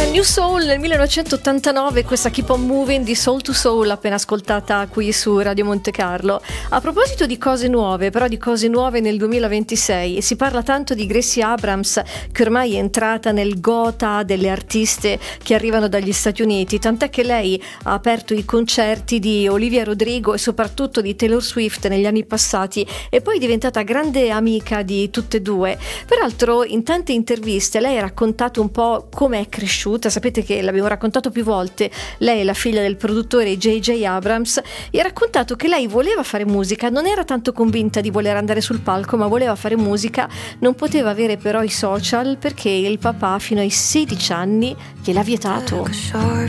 New Soul nel 1989, questa Keep on Moving di Soul II Soul appena ascoltata qui su Radio Monte Carlo. A proposito di cose nuove, però di cose nuove nel 2026, e si parla tanto di Gracie Abrams, che ormai è entrata nel gotha delle artiste che arrivano dagli Stati Uniti, tant'è che lei ha aperto i concerti di Olivia Rodrigo e soprattutto di Taylor Swift negli anni passati, e poi è diventata grande amica di tutte e due. Peraltro in tante interviste lei ha raccontato un po' come è cresciuta. Sapete che l'abbiamo raccontato più volte, lei è la figlia del produttore J.J. Abrams, e ha raccontato che lei voleva fare musica, non era tanto convinta di voler andare sul palco, ma voleva fare musica, non poteva avere però i social perché il papà fino ai 16 anni gliel'ha vietato.